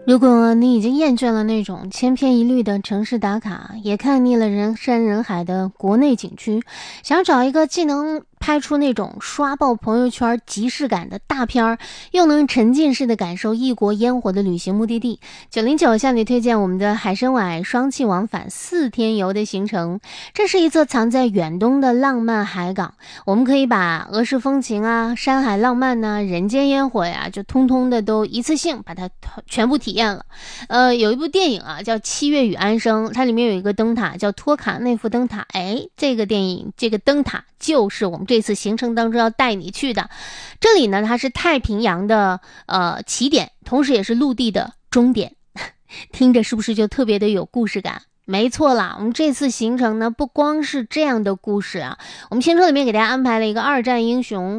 如果你已经厌倦了那种千篇一律的城市打卡，也看腻了人山人海的国内景区，想找一个既能拍出那种刷爆朋友圈即视感的大片儿，又能沉浸式的感受异国烟火的旅行目的地，909向你推荐我们的海参崴双气往返4天游的行程。这是一座藏在远东的浪漫海港，我们可以把俄式风情啊、山海浪漫呐、人间烟火呀，就通通的都一次性把它全部体验了。有一部电影啊叫《七月与安生》，它里面有一个灯塔叫托卡内夫灯塔。这个电影这个灯塔就是我们这次行程当中要带你去的。这里呢，它是太平洋的起点，同时也是陆地的终点。听着是不是就特别的有故事感？没错啦，我们这次行程呢，不光是这样的故事啊，我们行程里面给大家安排了一个二战英雄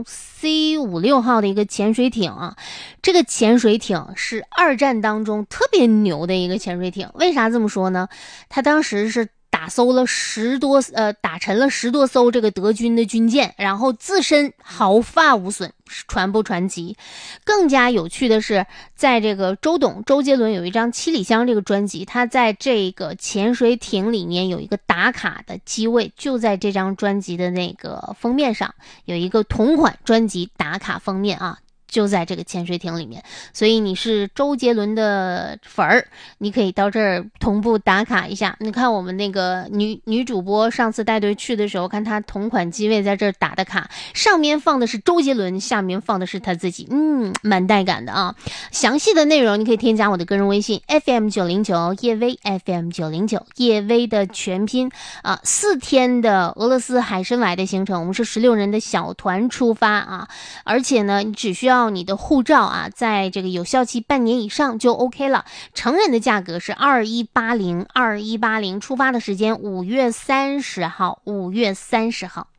C56号的一个潜水艇啊。这个潜水艇是二战当中特别牛的一个潜水艇。为啥这么说呢？它当时是打沉了10多艘这个德军的军舰，然后自身毫发无损，传不传奇。更加有趣的是，在这个周杰伦有一张七里香这个专辑，他在这个潜水艇里面有一个打卡的机位，就在这张专辑的那个封面上有一个同款专辑打卡封面啊，就在这个潜水艇里面。所以你是周杰伦的粉儿，你可以到这儿同步打卡一下。你看我们那个女主播上次带队去的时候，看她同款机位在这儿打的卡，上面放的是周杰伦，下面放的是她自己，蛮带感的啊。详细的内容你可以添加我的个人微信 FM909 叶薇 FM909 叶薇的全拼啊。4天的俄罗斯海参崴的行程，我们是16人的小团出发啊，而且呢，你只需要你的护照啊，在这个有效期半年以上就 OK 了。成人的价格是2180，出发的时间5月30号，5月30号。